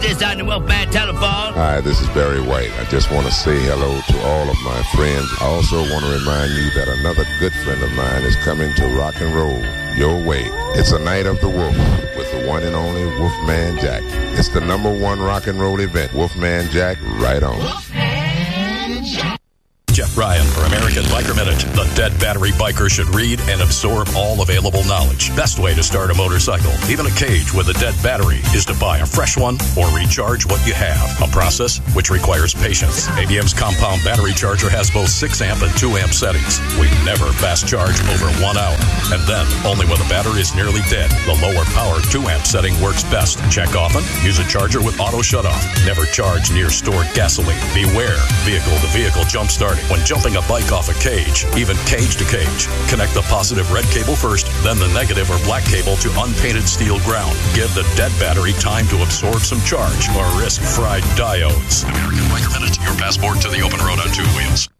This on the Wolfman telephone. Hi, this is Barry White. I just want to say hello to all of my friends. I also want to remind you that another good friend of mine is coming to rock and roll your way. It's a Night of the Wolf with the one and only Wolfman Jack. It's the #1 rock and roll event. Wolfman Jack, right on. Wolfman Jack. Jeff Ryan for American Biker Minute. The dead battery biker should read and absorb all available knowledge. Best way to start a motorcycle, even a cage with a dead battery, is to buy a fresh one or recharge what you have. A process which requires patience. ABM's compound battery charger has both 6 amp and 2 amp settings. We never fast charge over 1 hour. And then, only when the battery is nearly dead. The lower power 2 amp setting works best. Check often. Use a charger with auto shutoff. Never charge near stored gasoline. Beware. Vehicle-to-vehicle jump starting. When jumping a bike off a cage, even cage to cage. Connect the positive red cable first, then the negative or black cable to unpainted steel ground. Give the dead battery time to absorb some charge or risk fried diodes. American Biker Minute, your passport to the open road on 2 wheels.